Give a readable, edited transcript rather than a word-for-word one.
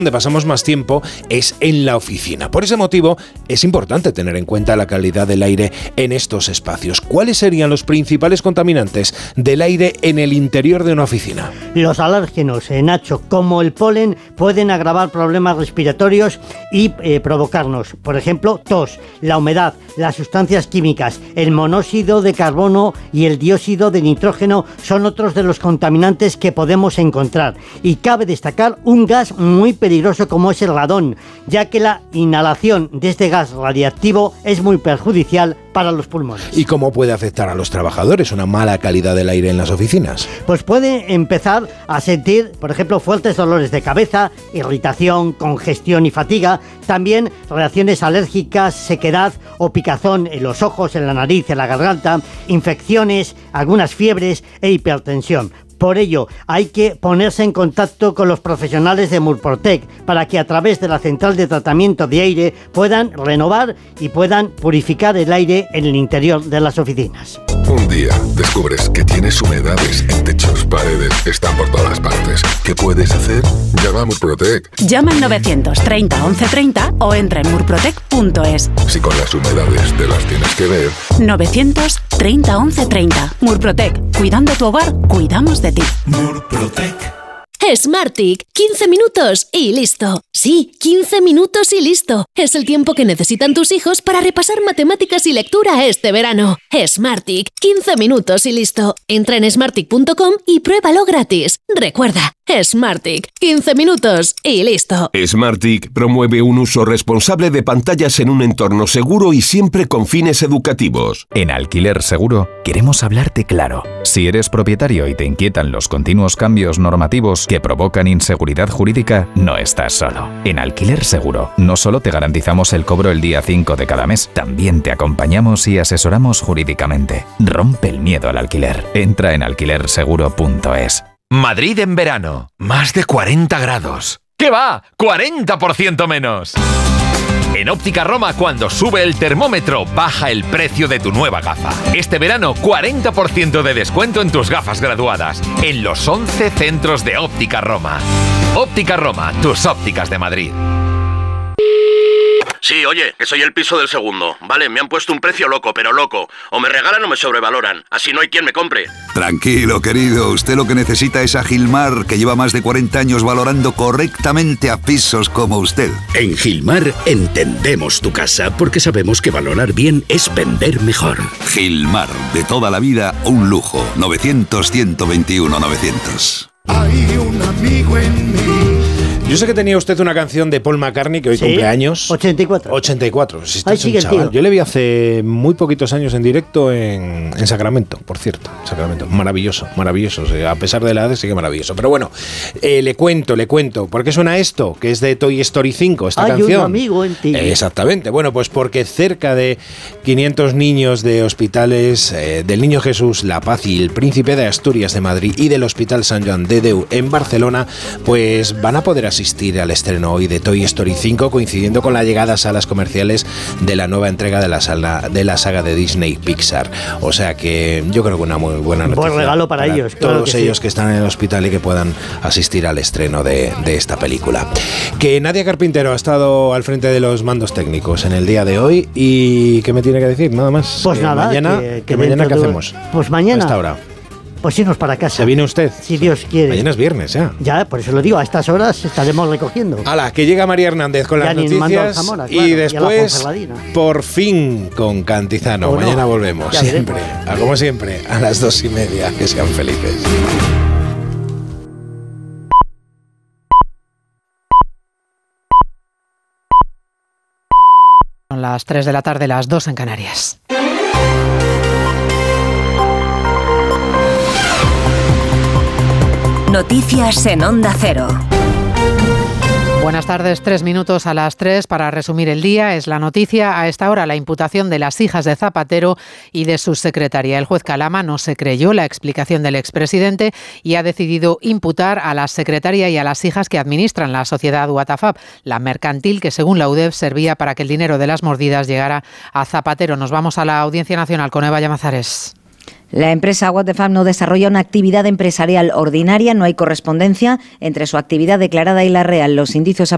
donde pasamos más tiempo es en la oficina. Por ese motivo, es importante tener en cuenta la calidad del aire en estos espacios. ¿Cuáles serían los principales contaminantes del aire en el interior de una oficina? Los alérgenos, Nacho, como el polen, pueden agravar problemas respiratorios y provocarnos, por ejemplo, tos, la humedad, las sustancias químicas, el monóxido de carbono y el dióxido de nitrógeno son otros de los contaminantes que podemos encontrar. Y cabe destacar un gas muy peligroso como es el radón, ya que la inhalación de este gas radiactivo es muy perjudicial para los pulmones. ¿Y cómo puede afectar a los trabajadores una mala calidad del aire en las oficinas? Pues puede empezar a sentir, por ejemplo, fuertes dolores de cabeza, irritación, congestión y fatiga, también reacciones alérgicas, sequedad o picazón en los ojos, en la nariz, en la garganta, infecciones, algunas fiebres e hipertensión. Por ello, hay que ponerse en contacto con los profesionales de Murprotec para que a través de la central de tratamiento de aire puedan renovar y puedan purificar el aire en el interior de las oficinas. Un día descubres que tienes humedades en techos, paredes, están por todas partes. ¿Qué puedes hacer? Llama a Murprotec. Llama al 930 1130 o entra en murprotec.es. Si con las humedades te las tienes que ver. 930 1130. Murprotec. Cuidando tu hogar, cuidamos de ti. Murprotec. Smartick, 15 minutos y listo. Sí, 15 minutos y listo. Es el tiempo que necesitan tus hijos para repasar matemáticas y lectura este verano. Smartick, 15 minutos y listo. Entra en smartick.com y pruébalo gratis. Recuerda, Smartick, 15 minutos y listo. Smartick promueve un uso responsable de pantallas en un entorno seguro y siempre con fines educativos. En Alquiler Seguro queremos hablarte claro. Si eres propietario y te inquietan los continuos cambios normativos que provocan inseguridad jurídica, no estás solo. En Alquiler Seguro no solo te garantizamos el cobro el día 5 de cada mes, también te acompañamos y asesoramos jurídicamente. Rompe el miedo al alquiler. Entra en alquilerseguro.es. Madrid en verano, más de 40 grados. ¿Qué va? ¡40% menos! En Óptica Roma, cuando sube el termómetro, baja el precio de tu nueva gafa. Este verano, 40% de descuento en tus gafas graduadas, en los 11 centros de Óptica Roma. Óptica Roma, tus ópticas de Madrid. Sí, oye, que soy el piso del segundo. Vale, me han puesto un precio loco, pero loco. O me regalan o me sobrevaloran. Así no hay quien me compre. Tranquilo, querido. Usted lo que necesita es a Gilmar, que lleva más de 40 años valorando correctamente a pisos como usted. En Gilmar entendemos tu casa porque sabemos que valorar bien es vender mejor. Gilmar, de toda la vida, un lujo. 900-121-900. Hay un amigo en mí. Yo sé que tenía usted una canción de Paul McCartney que hoy cumple años. 84. 84. Si Ahí sigue el tío. Yo le vi hace muy poquitos años en directo en Sacramento, por cierto. Sacramento. Maravilloso, maravilloso. O sea, a pesar de la edad, sigue maravilloso. Pero bueno, le cuento. ¿Por qué suena esto? Que es de Toy Story 5, esta canción. Hay un amigo en ti. Exactamente. Bueno, pues porque cerca de 500 niños de hospitales del Niño Jesús, La Paz y el Príncipe de Asturias de Madrid y del Hospital Sant Joan de Déu en Barcelona, pues van a poder asistir al estreno hoy de Toy Story 5, coincidiendo con la llegada a salas comerciales de la nueva entrega de la saga de Disney Pixar. O sea que yo creo que una muy buena noticia. Buen regalo para ellos. Todos claro ellos sí. que están en el hospital y que puedan asistir al estreno de esta película. Que Nadia Carpintero ha estado al frente de los mandos técnicos en el día de hoy. ¿Y qué me tiene que decir? Nada más. Pues nada. Mañana, mañana ¿qué hacemos? Pues mañana. A esta hora. Pues irnos para casa. ¿Se viene usted? Si Dios quiere. Mañana es viernes, ya. Ya, por eso lo digo, a estas horas estaremos recogiendo. ¡Hala! Que llega María Hernández con las noticias Zamora, claro, y después, por fin, con Cantizano. Mañana volvemos, siempre, como siempre, a las 2:30. Que sean felices. Son las 3 de la tarde, las 2 en Canarias. Noticias en Onda Cero. Buenas tardes, 3 minutos a las 3 para resumir el día. Es la noticia a esta hora la imputación de las hijas de Zapatero y de su secretaria. El juez Calama no se creyó la explicación del expresidente y ha decidido imputar a la secretaria y a las hijas que administran la sociedad Watafab, la mercantil que según la UDEF servía para que el dinero de las mordidas llegara a Zapatero. Nos vamos a la Audiencia Nacional con Eva Llamazares. La empresa Watafab no desarrolla una actividad empresarial ordinaria, no hay correspondencia entre su actividad declarada y la real. Los indicios